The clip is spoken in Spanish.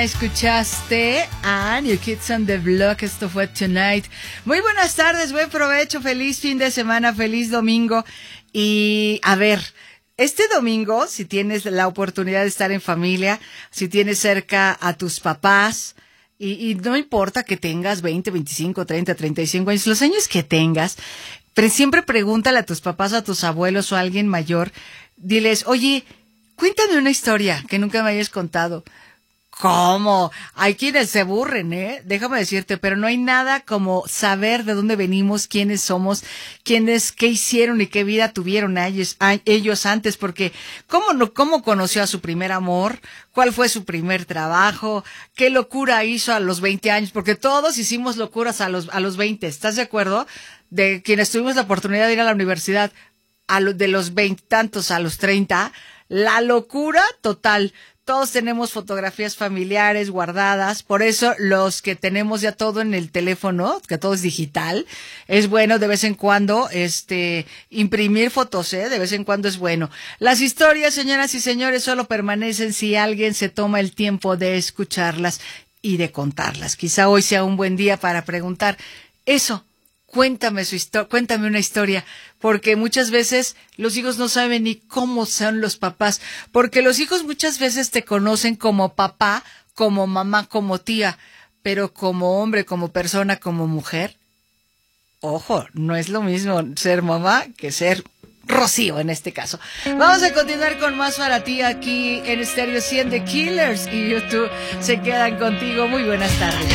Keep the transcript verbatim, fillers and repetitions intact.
Escuchaste a New Kids on the Block, esto fue Tonight. Muy buenas tardes, buen provecho, feliz fin de semana, feliz domingo. Y a ver, este domingo, si tienes la oportunidad de estar en familia, si tienes cerca a tus papás, y, y no importa que tengas veinte, veinticinco, treinta, treinta y cinco años, los años que tengas, pero siempre pregúntale a tus papás, a tus abuelos o a alguien mayor, diles, oye, cuéntame una historia que nunca me hayas contado. ¿Cómo? Hay quienes se aburren, ¿eh? Déjame decirte, pero no hay nada como saber de dónde venimos, quiénes somos, quiénes, qué hicieron y qué vida tuvieron a ellos, a ellos antes, porque ¿cómo no, cómo conoció a su primer amor? ¿Cuál fue su primer trabajo? ¿Qué locura hizo a los veinte años? Porque todos hicimos locuras a los, a los veinte, ¿estás de acuerdo? De quienes tuvimos la oportunidad de ir a la universidad, a lo, de los veintitantos a los treinta, la locura total. Todos tenemos fotografías familiares guardadas, por eso los que tenemos ya todo en el teléfono, que todo es digital, es bueno de vez en cuando este imprimir fotos, ¿eh? De vez en cuando es bueno. Las historias, señoras y señores, solo permanecen si alguien se toma el tiempo de escucharlas y de contarlas. Quizá hoy sea un buen día para preguntar eso. Cuéntame su historia, cuéntame una historia, porque muchas veces los hijos no saben ni cómo son los papás, porque los hijos muchas veces te conocen como papá, como mamá, como tía, pero como hombre, como persona, como mujer, ojo, no es lo mismo ser mamá que ser Rocío en este caso. Vamos a continuar con más para ti aquí en Stereo cien de Killers y YouTube se quedan contigo. Muy buenas tardes.